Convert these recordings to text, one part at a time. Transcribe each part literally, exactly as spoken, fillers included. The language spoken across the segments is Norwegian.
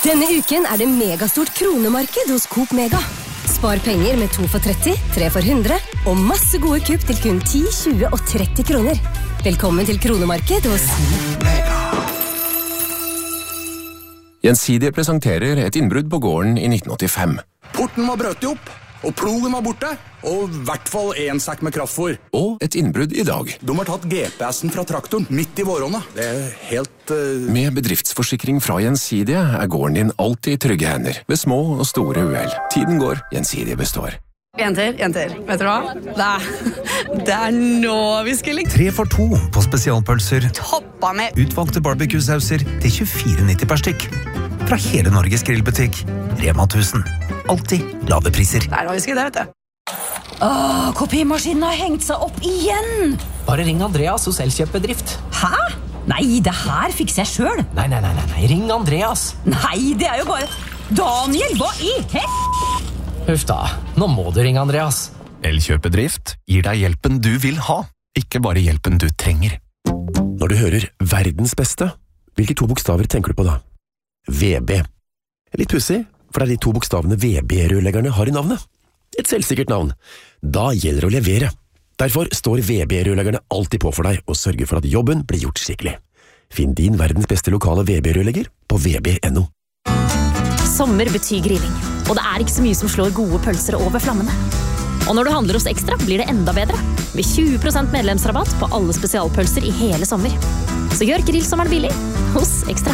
Denne uken er det megastort kronemarked hos Coop Mega. Spar penger med to for tretti, tre for hundre, og masse gode kupp til kun ti, tjue og tretti kroner. Velkommen til kronemarked hos Mega. Gjensidige presenterer et innbrudd på gården i nitten åttifem. Porten var brøt opp, og plogen var borte, og i hvert fall en sekk med kraftfôr. Og et innbrudd i dag. De har tatt G P S-en fra traktoren midt i våronna. Det er helt... Uh... Med bedriftsforsikring fra Gjensidige er gården din alltid i trygge hender, ved små og store uhell. Tiden går, Gjensidige består. Jenter, jenter, vet dere hva? Det er, det er nå vi skal like. Tre for to på spesialpølser. Toppa med. Utvalgte barbecue-sauser til tjuefire nitti per stykk. Fra hele Norges grillbutikk. Rema tusen. Alltid lave priser. Det er nå vi skal det, vet du. Åh, kopimaskinen har hengt seg opp igjen. Bare ring Andreas hos Elkjøp-bedrift. Hæ? Nei, det her fikser jeg selv. Nei, nei, nei, nei, ring Andreas. Nei, det er jo bare... Daniel, hva i hel... Huff da, nå må du ringe Andreas. Elkjøp-bedrift gir deg hjelpen du vil ha, ikke bare hjelpen du trenger. Når du hører verdens beste, hvilke to bokstaver tenker du på da? V B. Litt pussig, for det er de to bokstavene V B-rørleggerne har i navnet. Et selvsikkert navn. Da gjelder det å levere. Derfor står V B-rørleggerne alltid på for deg og sørger for at jobben blir gjort skikkelig. Finn din verdens beste lokale V B-rørlegger på v b punktum no. Sommer betyr grilling, og det er ikke så mye som slår gode pølser over flammene. Og når du handler hos Ekstra, blir det enda bedre, med tjue prosent medlemsrabatt på alle spesialpølser i hele sommer. Så gjør grillsommeren billig hos Ekstra.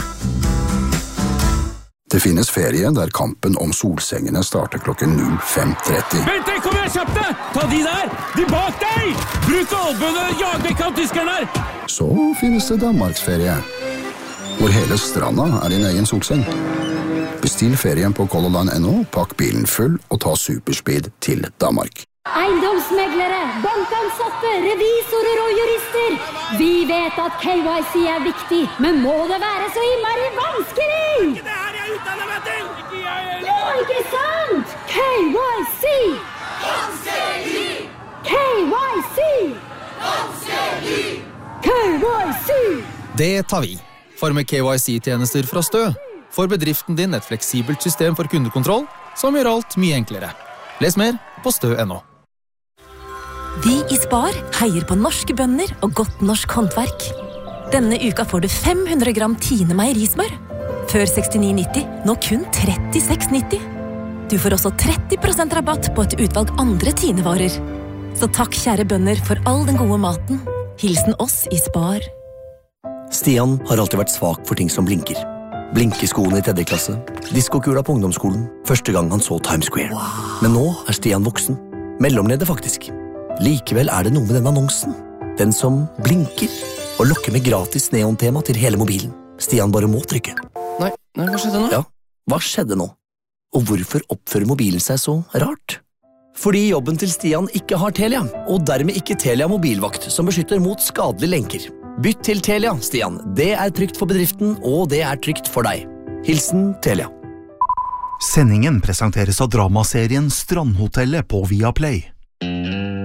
Det finnes ferie der kampen om solsengene starter klokken null fem tretti. Vent, kom igjen, kjapt deg! Ta de der! De bak deg! Bruk albøene, jag vekk av tyskerne her! Så finnes det Danmarksferie, hvor hele stranda er din egen solseng. Bestill ferien på Color Line punktum no, pakk bilen full og ta superspeed til Danmark. Eiendomsmeglere, bankansatte, revisorer og jurister. Vi vet at K Y C er viktig, men må det være så innmari vanskelig? Ikke det her jeg utdanner meg til! Ikke jeg Ja, ikke sant? K Y C! Vanskelig! K Y C! Vanskelig! K Y C! Det tar vi. For med K Y C-tjenester fra Stø får bedriften din et fleksibelt system for kundekontroll som gjør alt mye enklere. Les mer på stø punktum no. Vi i Spar heier på norske bønder og godt norsk håndverk. Denne uka får du fem hundre gram Tine meierismør. Før sekstini nitti, nå kun trettiseks nitti. Du får også tretti prosent rabatt på et utvalg andre Tine-varer. Så takk kjære bønder for all den gode maten. Hilsen oss i Spar. Stian har alltid vært svak for ting som blinker. Blinkeskoene i tredje klasse, diskokula på ungdomsskolen, første gang han så Times Square. Men nå er Stian voksen. Mellomleder faktisk. Likevel er det noe med den annonsen. Den som blinker og lokker med gratis neontema til hele mobilen. Stian bare må trykke. Nei, nei, hva skjedde nå? Ja, hva skjedde nå? Og hvorfor oppfører mobilen seg så rart? Fordi jobben til Stian ikke har Telia, og dermed ikke Telia mobilvakt, som beskytter mot skadelige lenker. Bytt til Telia, Stian. Det er trygt for bedriften, og det er trygt for deg. Hilsen Telia. Sendingen presenteres av dramaserien Strandhotellet på Viaplay.